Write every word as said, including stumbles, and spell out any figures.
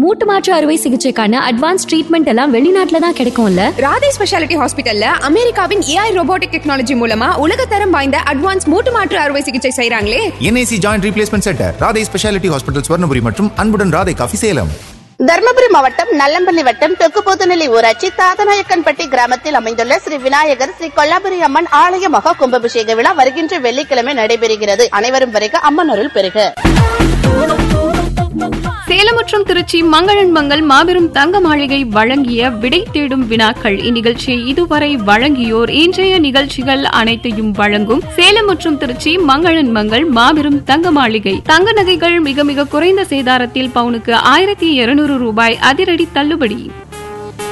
மூட்டு மாற்று அறுவை சிகிச்சைக்கான அட்வான்ஸ் ட்ரீட்மெண்ட் எல்லாம் வெளிநாட்டுல தான் கிடைக்கும்ல. ராதே ஸ்பெஷாலிட்டி ஹாஸ்பிட்டல்ல அமெரிக்காவின் ஏஐ ரோபோட்டிக் டெக்னாலஜி மூலமா உலகத்தரம் வாய்ந்த அட்வான்ஸ் மூட்டு மாற்று அறுவை சிகிச்சை செய்றாங்களே. NIC joint replacement centre, Radhe speciality hospital, Swarnapuri மற்றும் அன்புடன் ராதே காஃபி, சேலம். தர்மபுரி மாவட்டம் நல்லம்பள்ளி வட்டம் தொக்குபோத்துநிலை ஊராட்சி தாதநாயக்கன்பட்டி கிராமத்தில் அமைந்துள்ள ஸ்ரீ விநாயகர் ஸ்ரீ கொல்லாபுரி அம்மன் ஆலய மகா கும்பாபிஷேக விழா வருகின்ற வெள்ளிக்கிழமை நடைபெறுகிறது. அனைவரும் வருக, அம்மன் அருள் பெறுக. சேலம் மற்றும் திருச்சி மங்களன் மங்கள் மாபெரும் தங்க மாளிகை வழங்கிய விடை தேடும் வினாக்கள். இந்நிகழ்ச்சியை இதுவரை வழங்கியோர் இன்றைய நிகழ்ச்சிகள் அனைத்தையும் வழங்கும் சேலம் மற்றும் திருச்சி மங்களன் மங்கள் மாபெரும் தங்க மாளிகை. தங்க நகைகள் மிக மிக குறைந்த சேதாரத்தில் பவுனுக்கு ஆயிரத்தி இருநூறு ரூபாய் அதிரடி தள்ளுபடி.